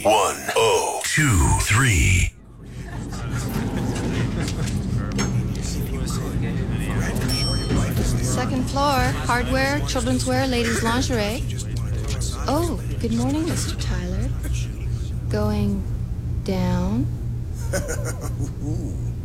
1023. Second floor, hardware, children's wear, ladies' lingerie. Oh, good morning, Mr. Tyler. Going down?